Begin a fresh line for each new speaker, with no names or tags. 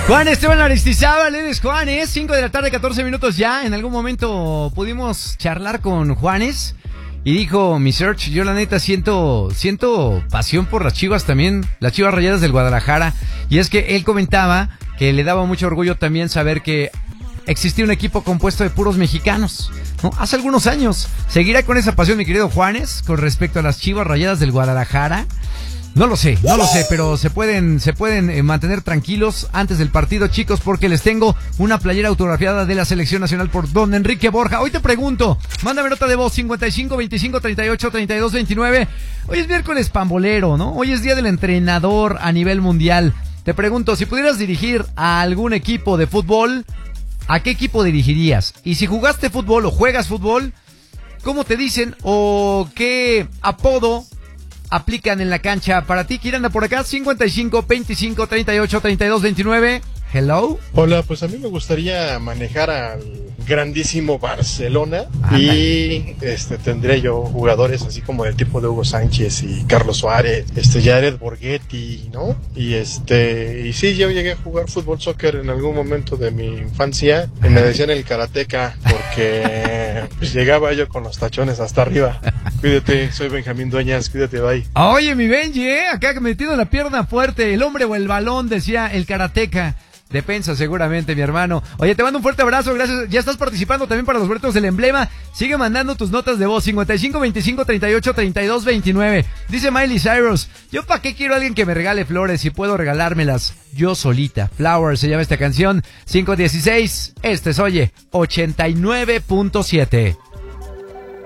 Juan Esteban Aristizábal, es Juanes, 5 de la tarde, 14 minutos ya. En algún momento pudimos charlar con Juanes y dijo, mi Search, yo la neta siento pasión por las Chivas también, las Chivas Rayadas del Guadalajara. Y es que él comentaba que le daba mucho orgullo también saber que existía un equipo compuesto de puros mexicanos, ¿no? Hace algunos años. ¿Seguirá con esa pasión, mi querido Juanes, con respecto a las Chivas Rayadas del Guadalajara? No lo sé, pero se pueden mantener tranquilos antes del partido, chicos, porque les tengo una playera autografiada de la Selección Nacional por don Enrique Borja. Hoy te pregunto, mándame nota de voz, 55 25 38 32 29. Hoy es miércoles pambolero, ¿no? Hoy es día del entrenador a nivel mundial. Te pregunto, si pudieras dirigir a algún equipo de fútbol, ¿a qué equipo dirigirías? Y si jugaste fútbol o juegas fútbol, ¿cómo te dicen o qué apodo aplican en la cancha para ti? ¿Quién anda por acá? 55 25 38 32 29. Hello.
Hola, pues a mí me gustaría manejar al grandísimo Barcelona. Y tendré yo jugadores así como del tipo de Hugo Sánchez y Carlos Suárez, Jared Borghetti, ¿no? Y sí, yo llegué a jugar fútbol, soccer en algún momento de mi infancia. Y me decían el karateca porque pues llegaba yo con los tachones hasta arriba. Cuídate, soy Benjamín Dueñas, cuídate, bye.
Oye, mi Benji, acá metido la pierna fuerte, el hombre o el balón, decía el karateca. Defensa seguramente, mi hermano. Oye, te mando un fuerte abrazo, gracias. Ya estás participando también para los boletos del emblema. Sigue mandando tus notas de voz, 55 25 38 32 29. Dice Miley Cyrus, yo pa' qué quiero a alguien que me regale flores si puedo regalármelas yo solita. Flowers se llama esta canción. 516, oye, 89.7.